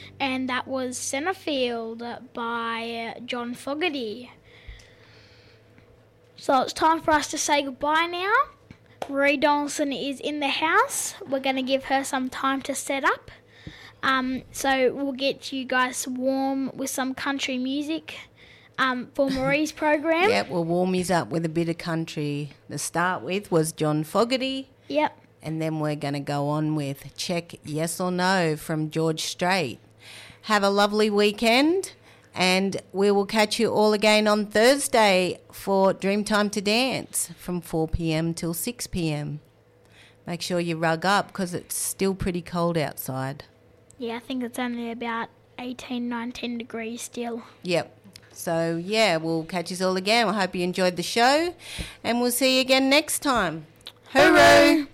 and that was Centerfield by John Fogerty. So it's time for us to say goodbye now. Marie Donaldson is in the house. We're going to give her some time to set up. So we'll get you guys warm with some country music for Marie's program. Yep, we'll warm you up with a bit of country. To start with was John Fogerty. Yep. And then we're going to go on with Check Yes or No from George Strait. Have a lovely weekend, and we will catch you all again on Thursday for Dreamtime to Dance from 4 p.m. till 6 p.m. Make sure you rug up because it's still pretty cold outside. Yeah, I think it's only about 18, 19 degrees still. Yep. So, yeah, we'll catch you all again. I hope you enjoyed the show, and we'll see you again next time. Hooroo!